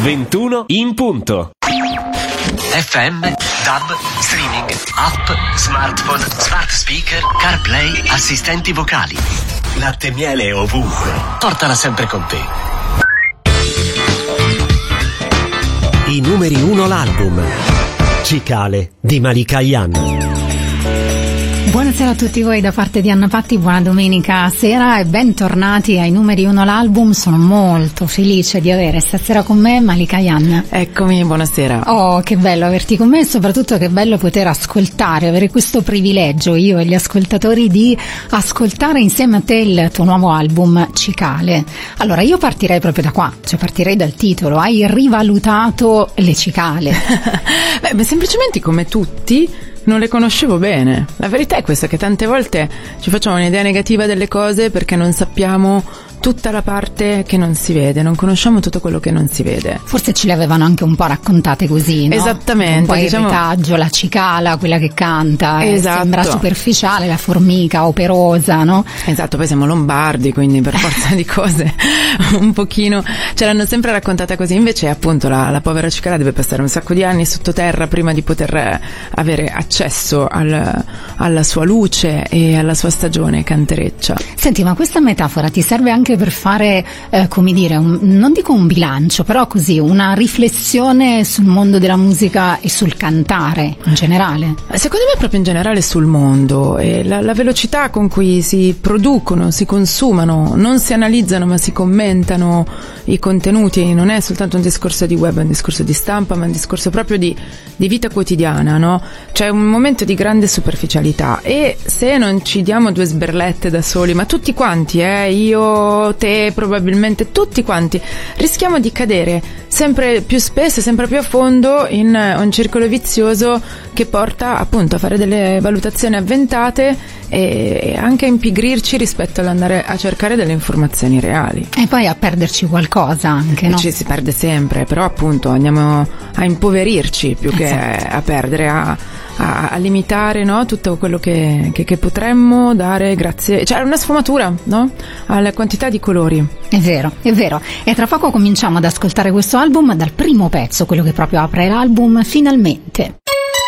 21 in punto. FM, DAB, streaming, app, smartphone, smart speaker, CarPlay, assistenti vocali. Latte e miele ovunque. Portala sempre con te. I numeri 1 l'album. Cicale di Malika Ayane. Buonasera a tutti voi da parte di Anna Patti, buona domenica sera e bentornati ai numeri 1 l'album. Sono molto felice di avere stasera con me Malika Ayane. Eccomi, buonasera. Oh, che bello averti con me e soprattutto che bello poter ascoltare, avere questo privilegio io e gli ascoltatori di ascoltare insieme a te il tuo nuovo album Cicale. Allora io partirei proprio da qua, cioè partirei dal titolo. Hai rivalutato le cicale. Beh, semplicemente come tutti non le conoscevo bene. La verità è questa, che tante volte ci facciamo un'idea negativa delle cose perché non sappiamo tutta la parte che non si vede, non conosciamo tutto quello che non si vede. Forse ce le avevano anche un po' raccontate così, no? Esattamente. Un po' il diciamo... retaggio, la cicala, quella che canta, esatto. Sembra superficiale, la formica operosa, no? Esatto, poi siamo lombardi, quindi per forza di cose un pochino ce l'hanno sempre raccontata così. Invece appunto la povera cicala deve passare un sacco di anni sottoterra prima di poter avere accesso alla sua luce e alla sua stagione cantereccia. Senti, ma questa metafora ti serve anche per fare, come dire, non dico un bilancio, però così, una riflessione sul mondo della musica e sul cantare in generale? Secondo me proprio in generale sul mondo, e la velocità con cui si producono, si consumano, non si analizzano ma si commentano i contenuti. Non è soltanto un discorso di web, è un discorso di stampa, ma è un discorso proprio di vita quotidiana, no? C'è un momento di grande superficialità e se non ci diamo due sberlette da soli, ma tutti quanti, io, te, probabilmente tutti quanti, rischiamo di cadere sempre più spesso e sempre più a fondo in un circolo vizioso che porta appunto a fare delle valutazioni avventate e anche a impigrirci rispetto all'andare a cercare delle informazioni reali. E poi a perderci qualcosa anche, no? Ci si perde sempre, però appunto andiamo a impoverirci più che a perdere, a limitare, no? Tutto quello che potremmo dare grazie, cioè una sfumatura, no? Alla quantità di colori. È vero, è vero. E tra poco cominciamo ad ascoltare questo album dal primo pezzo, quello che proprio apre l'album, Finalmente.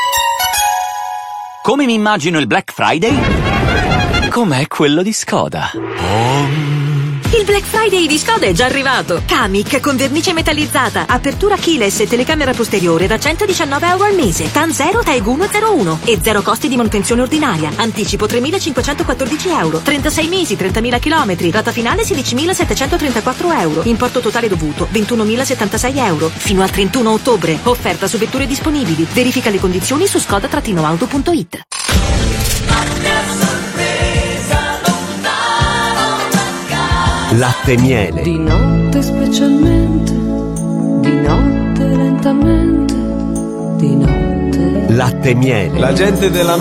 Come mi immagino il Black Friday? Com'è quello di Skoda? Il Black Friday di Skoda è già arrivato. Kamiq con vernice metallizzata, apertura keyless e telecamera posteriore da €119 al mese. TAN 0 Taigun 01 e zero costi di manutenzione ordinaria. Anticipo €3.514. 36 mesi, 30.000 chilometri. Rata finale €16.734. Importo totale dovuto €21.076. Fino al 31 ottobre. Offerta su vetture disponibili. Verifica le condizioni su skoda-auto.it. Latte e miele. Di notte specialmente, di notte lentamente, di notte. Latte e miele. La gente della